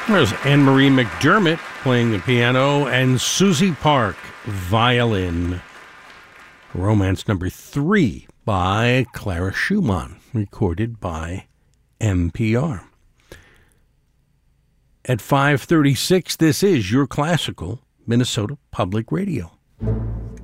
There's Anne-Marie McDermott playing the piano and Susie Park, violin. Romance number 3 by Clara Schumann, recorded by NPR. At 5:36, this is your classical Minnesota Public Radio.